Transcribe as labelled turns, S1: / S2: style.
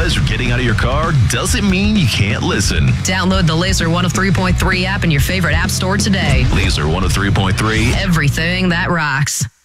S1: because you're getting out of your car doesn't mean you can't listen.
S2: Download the Laser 103.3 app in your favorite app store today.
S1: Laser 103.3.
S2: Everything that rocks.